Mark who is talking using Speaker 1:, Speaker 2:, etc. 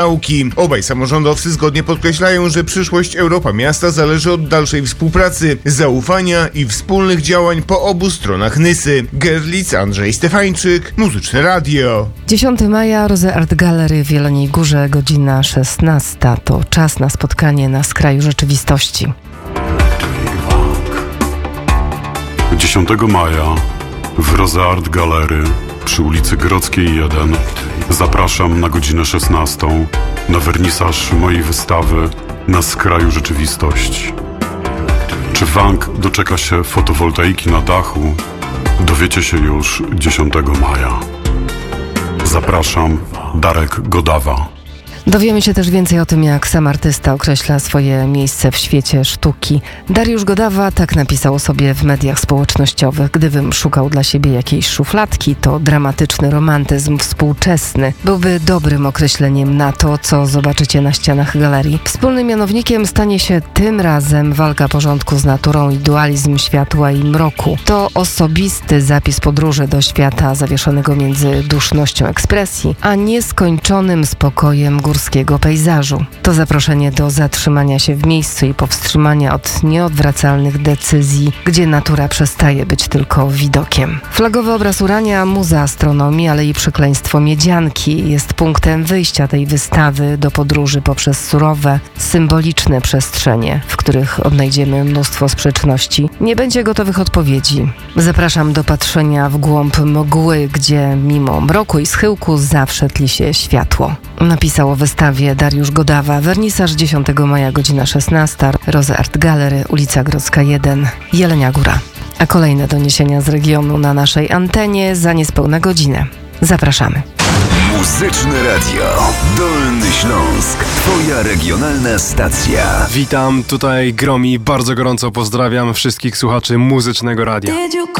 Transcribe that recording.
Speaker 1: nauki. Obaj samorządowcy zgodnie podkreślają, że przyszłość Europa Miasta zależy od dalszej współpracy, zaufania i wspólnych działań po obu stronach Nysy. Görlitz, Andrzej Stefańczyk, Muzyczne Radio.
Speaker 2: 10 maja, Rose Art Gallery w Jeleniej Górze, godzina 16. To czas na spotkanie na skraju rzeczywistości.
Speaker 3: 10 maja w Rose Art Gallery przy ulicy Grodzkiej 1 zapraszam na godzinę 16 na wernisaż mojej wystawy Na skraju rzeczywistości. Czy Wank doczeka się fotowoltaiki na dachu? Dowiecie się już 10 maja. Zapraszam, Darek Godawa.
Speaker 2: Dowiemy się też więcej o tym, jak sam artysta określa swoje miejsce w świecie sztuki. Dariusz Godawa tak napisał o sobie w mediach społecznościowych. Gdybym szukał dla siebie jakiejś szufladki, to dramatyczny romantyzm współczesny byłby dobrym określeniem na to, co zobaczycie na ścianach galerii. Wspólnym mianownikiem stanie się tym razem walka porządku z naturą i dualizm światła i mroku. To osobisty zapis podróży do świata zawieszonego między dusznością ekspresji, a nieskończonym spokojem górskiego pejzażu. To zaproszenie do zatrzymania się w miejscu i powstrzymania od nieodwracalnych decyzji, gdzie natura przestaje być tylko widokiem. Flagowy obraz Urania, muza astronomii, ale i przekleństwo miedzianki jest punktem wyjścia tej wystawy do podróży poprzez surowe, symboliczne przestrzenie, w których odnajdziemy mnóstwo sprzeczności. Nie będzie gotowych odpowiedzi. Zapraszam do patrzenia w głąb mgły, gdzie mimo mroku i schyłku zawsze tli się światło. Napisał o wystawie Dariusz Godawa. Wernisaż 10 maja, godzina 16. Rose Art Gallery, ulica Grodzka 1, Jelenia Góra. A kolejne doniesienia z regionu na naszej antenie za niespełna godzinę. Zapraszamy.
Speaker 4: Muzyczne Radio. Dolny Śląsk. Twoja regionalna stacja.
Speaker 5: Witam, tutaj Gromi. Bardzo gorąco pozdrawiam wszystkich słuchaczy Muzycznego Radia.